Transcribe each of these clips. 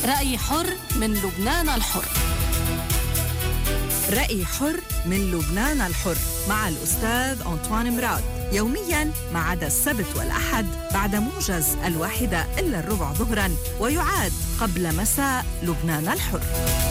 رأي حر من لبنان الحر. رأي حر من لبنان الحر مع الأستاذ أنطوان مراد، يومياً ما عدا السبت والأحد بعد موجز 1:15 ظهراً، ويعاد قبل مساء لبنان الحر.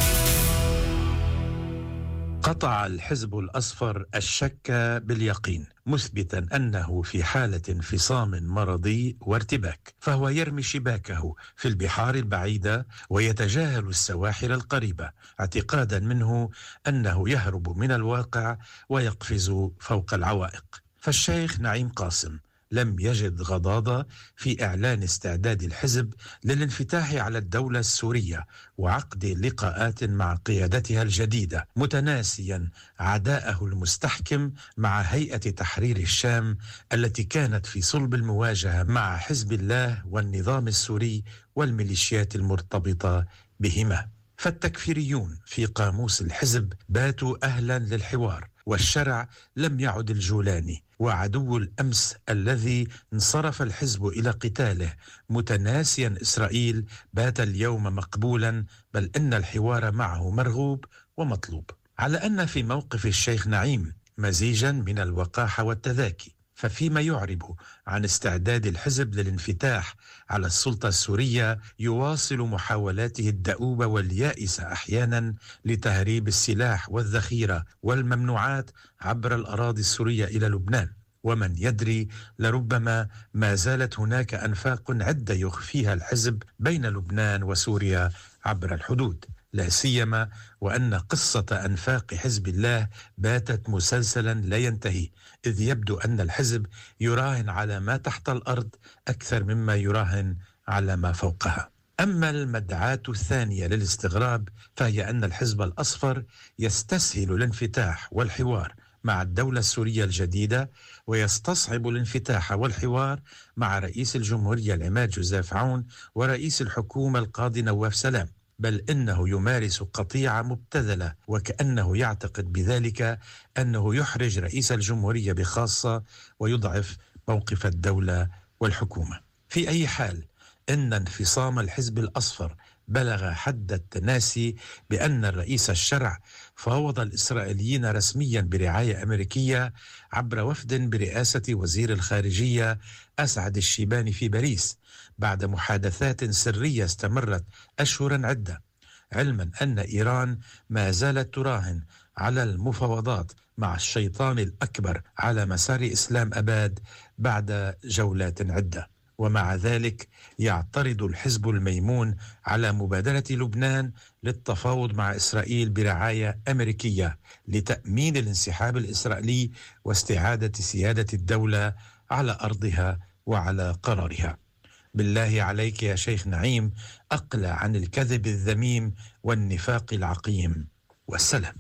قطع الحزب الأصفر الشك باليقين، مثبتا أنه في حالة انفصام مرضي وارتباك، فهو يرمي شباكه في البحار البعيدة ويتجاهل السواحل القريبة، اعتقادا منه أنه يهرب من الواقع ويقفز فوق العوائق. فالشيخ نعيم قاسم لم يجد غضاضة في إعلان استعداد الحزب للانفتاح على الدولة السورية وعقد لقاءات مع قيادتها الجديدة، متناسيا عداءه المستحكم مع هيئة تحرير الشام التي كانت في صلب المواجهة مع حزب الله والنظام السوري والميليشيات المرتبطة بهما. فالتكفيريون في قاموس الحزب باتوا أهلا للحوار، والشرع لم يعد الجولاني، وعدو الأمس الذي انصرف الحزب إلى قتاله متناسيا إسرائيل بات اليوم مقبولا، بل إن الحوار معه مرغوب ومطلوب. على أن في موقف الشيخ نعيم مزيجا من الوقاحة والتذاكي، ففيما يعرب عن استعداد الحزب للانفتاح على السلطة السورية يواصل محاولاته الدؤوبة واليائسة أحيانا لتهريب السلاح والذخيرة والممنوعات عبر الأراضي السورية إلى لبنان، ومن يدري لربما ما زالت هناك أنفاق عدة يخفيها الحزب بين لبنان وسوريا عبر الحدود، لا سيما وأن قصة أنفاق حزب الله باتت مسلسلا لا ينتهي، إذ يبدو أن الحزب يراهن على ما تحت الأرض أكثر مما يراهن على ما فوقها. أما المدعاة الثانية للاستغراب فهي أن الحزب الأصفر يستسهل الانفتاح والحوار مع الدولة السورية الجديدة، ويستصعب الانفتاح والحوار مع رئيس الجمهورية العماد جوزيف عون ورئيس الحكومة القاضي نواف سلام، بل إنه يمارس قطيعة مبتذلة، وكأنه يعتقد بذلك أنه يحرج رئيس الجمهورية بخاصة ويضعف موقف الدولة والحكومة. في أي حال إن انفصام الحزب الأصفر بلغ حد التناسي بأن الرئيس الشرع فاوض الإسرائيليين رسميا برعاية أمريكية عبر وفد برئاسة وزير الخارجية أسعد الشيباني في باريس، بعد محادثات سرية استمرت أشهرا عدة، علما أن إيران ما زالت تراهن على المفاوضات مع الشيطان الأكبر على مسار إسلام أباد بعد جولات عدة. ومع ذلك يعترض الحزب الميمون على مبادرة لبنان للتفاوض مع إسرائيل برعاية أمريكية لتأمين الانسحاب الإسرائيلي واستعادة سيادة الدولة على أرضها وعلى قرارها. بالله عليك يا شيخ نعيم، أقلع عن الكذب الذميم والنفاق العقيم، والسلام.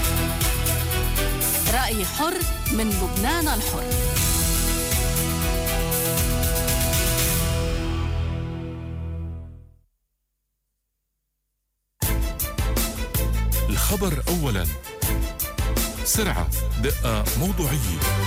رأي حر من لبنان الحر. الخبر أولا، سرعة، دقة، موضوعية.